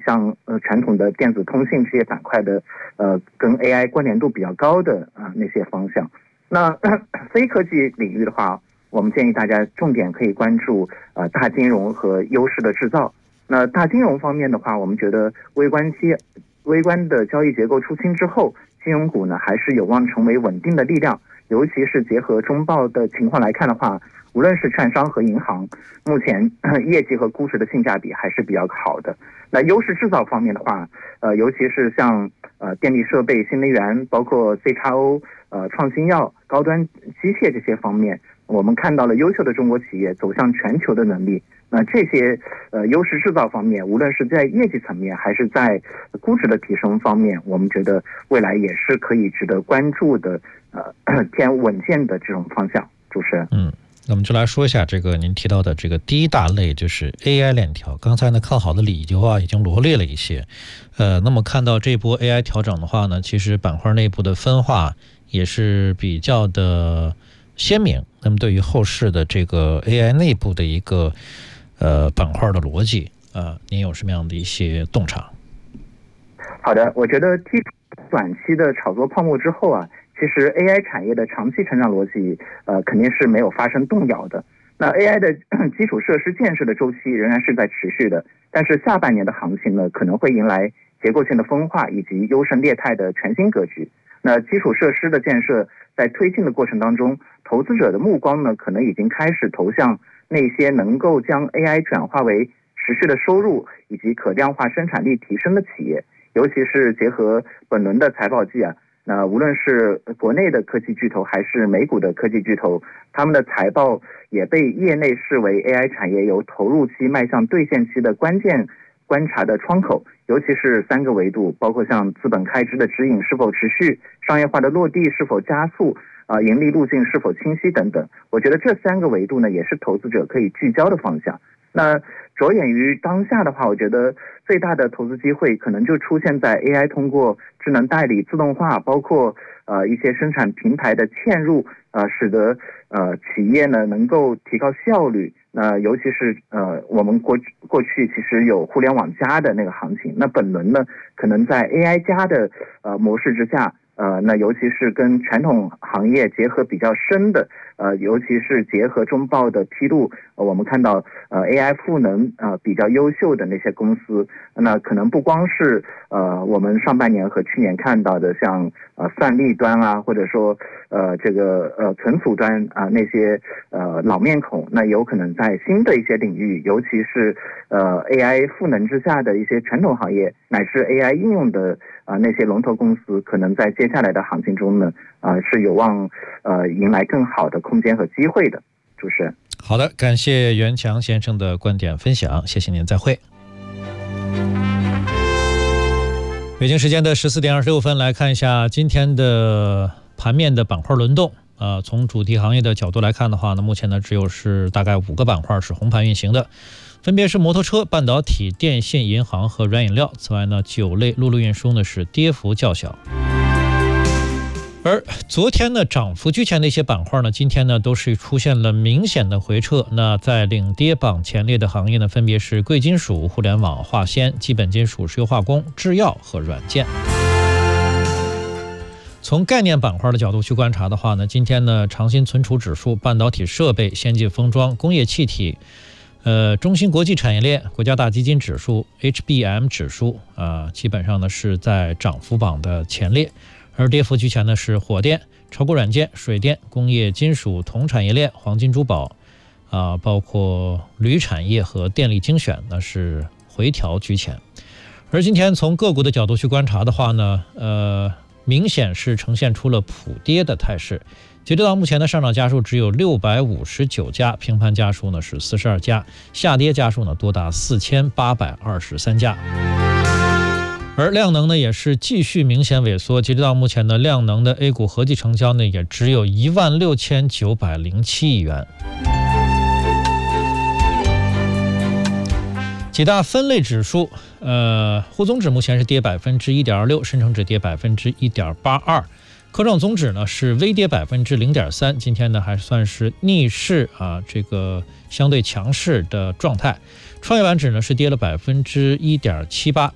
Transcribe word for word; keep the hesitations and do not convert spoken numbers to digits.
像呃传统的电子通信这些板块的呃跟 A I 关联度比较高的啊、呃、那些方向。那、呃、非科技领域的话，我们建议大家重点可以关注呃大金融和优势的制造。那大金融方面的话，我们觉得微观期微观的交易结构出清之后，金融股呢还是有望成为稳定的力量。尤其是结合中报的情况来看的话，无论是券商和银行，目前、呃、业绩和估值的性价比还是比较好的。那优势制造方面的话，呃，尤其是像呃电力设备、新能源，包括 C X O、呃创新药、高端机械这些方面，我们看到了优秀的中国企业走向全球的能力。那这些呃优势制造方面，无论是在业绩层面还是在估值的提升方面，我们觉得未来也是可以值得关注的呃偏稳健的这种方向。主持人， 嗯，那我们就来说一下这个您提到的这个第一大类，就是 A I 链条。刚才呢看好的理由啊已经罗列了一些，呃，那么看到这波 A I 调整的话呢，其实板块内部的分化也是比较的鲜明。那么对于后市的这个 A I 内部的一个呃板块的逻辑啊、呃，您有什么样的一些洞察？ 好的，我觉得剔除短期的炒作泡沫之后啊，其实 A I 产业的长期成长逻辑呃肯定是没有发生动摇的。那 A I 的基础设施建设的周期仍然是在持续的，但是下半年的行情呢可能会迎来结构性的分化以及优胜劣汰的全新格局。那基础设施的建设在推进的过程当中，投资者的目光呢可能已经开始投向那些能够将 A I 转化为持续的收入以及可量化生产力提升的企业。尤其是结合本轮的财报季啊，那无论是国内的科技巨头还是美股的科技巨头，他们的财报也被业内视为 A I 产业由投入期迈向兑现期的关键观察的窗口。尤其是三个维度，包括像资本开支的指引是否持续，商业化的落地是否加速，啊，盈利路径是否清晰等等。我觉得这三个维度呢，也是投资者可以聚焦的方向。那着眼于当下的话，我觉得最大的投资机会可能就出现在 A I 通过智能代理、自动化，包括呃一些生产平台的嵌入，呃，使得呃企业呢能够提高效率。那尤其是呃我们过过去其实有互联网加的那个行情，那本轮呢可能在 A I 加的呃模式之下。呃，那尤其是跟传统行业结合比较深的，呃，尤其是结合中报的披露，呃、我们看到呃 A I 赋能呃比较优秀的那些公司，那可能不光是呃我们上半年和去年看到的像呃算力端啊，或者说呃这个呃存储端啊、呃、那些呃老面孔，那有可能在新的一些领域，尤其是呃 A I 赋能之下的一些传统行业，乃至 A I 应用的啊、呃、那些龙头公司，可能在接下来的行情中呢，啊、呃、是有望呃迎来更好的空间和机会的。主持人， 好的，感谢袁强先生的观点分享，谢谢您，再会。北京时间的十四点二十六分，来看一下今天的盘面的板块轮动。呃，从主题行业的角度来看的话呢，目前呢只有是大概五个板块是红盘运行的，分别是摩托车、半导体、电信、银行和软饮料。此外呢，酒类、陆路运输呢是跌幅较小。而昨天呢涨幅居前的一些板块呢，今天呢都是出现了明显的回撤。那在领跌榜前列的行业呢，分别是贵金属、互联网、化纤、基本金属、石油化工、制药和软件。从概念板块的角度去观察的话呢，今天呢长鑫存储指数、半导体设备、先进封装、工业气体、呃中芯国际产业链、国家大基金指数、H B M 指数啊、呃，基本上呢是在涨幅榜的前列。而跌幅居前呢是火电、炒股软件、水电、工业金属、铜产业链、黄金珠宝啊、呃，包括铝产业和电力精选呢是回调居前。而今天从个股的角度去观察的话呢，呃，明显是呈现出了普跌的态势。截止到目前的上涨家数只有六百五十九家，平盘家数呢是四十二家，下跌家数呢多达四千八百二十三家。而量能呢也是继续明显萎缩，截止到目前的量能的 A 股合计成交呢也只有一万六千九百零七亿元。几大分类指数，呃，沪综指目前是跌百分之一点二六，深成指跌百分之一点八二，科创综指呢是微跌百分之零点三，今天呢还算是逆势啊，这个相对强势的状态。创业板指呢是跌了百分之一点七八，